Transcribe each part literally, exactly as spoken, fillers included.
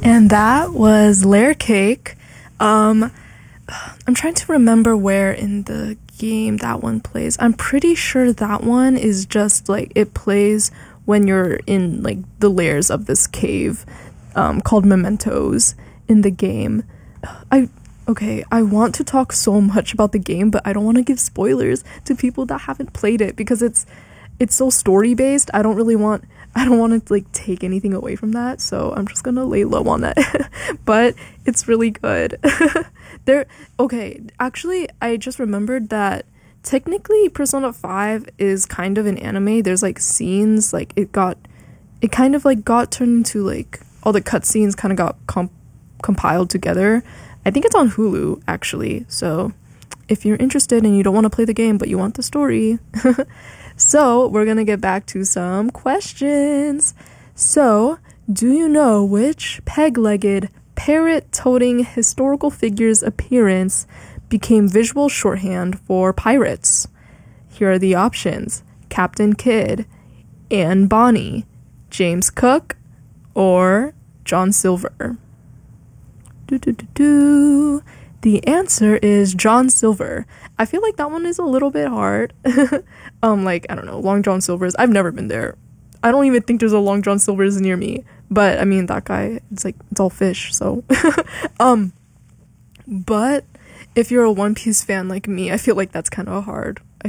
And that was Layer Cake. Um, I'm trying to remember where in the game that one plays. I'm pretty sure that one is just like it plays when you're in like the layers of this cave um, called Mementos in the game. I okay, I want to talk so much about the game, but I don't want to give spoilers to people that haven't played it because it's it's so story based. I don't really want I don't want to like take anything away from that, so I'm just gonna lay low on that. But it's really good. There, okay, actually, I just remembered that technically Persona five is kind of an anime. There's like scenes, like it got, it kind of like got turned into like all the cutscenes kind of got comp- compiled together. I think it's on Hulu actually. So if you're interested and you don't want to play the game but you want the story. So we're gonna get back to some questions. So, do you know which peg-legged, parrot-toting historical figure's appearance became visual shorthand for pirates? Here are the options: Captain Kidd, Anne Bonny, James Cook, or John Silver. Do do do do. The answer is John Silver. I feel like that one is a little bit hard. um, like, I don't know, Long John Silver's. I've never been there. I don't even think there's a Long John Silver's near me. But, I mean, that guy, it's like, it's all fish, so. um, but if you're a One Piece fan like me, I feel like that's kind of hard. I,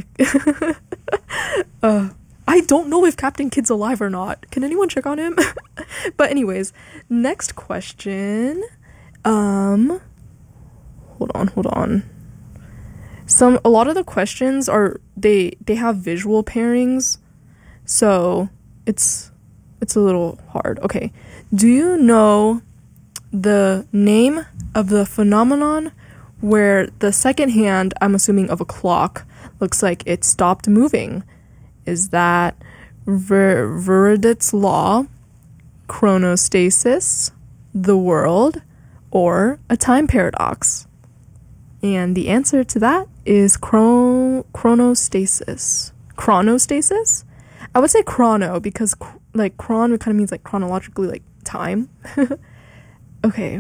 uh, I don't know if Captain Kidd's alive or not. Can anyone check on him? But anyways, next question. Um... Hold on, hold on. Some a lot of the questions are they they have visual pairings, so it's it's a little hard. Okay. Do you know the name of the phenomenon where the second hand, I'm assuming of a clock, looks like it stopped moving? Is that Ver- Verditt's law, chronostasis, the world, or a time paradox? And the answer to that is chron- chronostasis. Chronostasis? I would say chrono because cr- like chron kind of means like chronologically like time. Okay.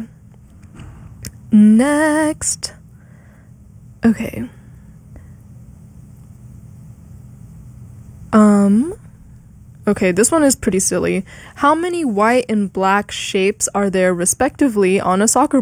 Next. Okay. Um Okay, this one is pretty silly. How many white and black shapes are there respectively on a soccer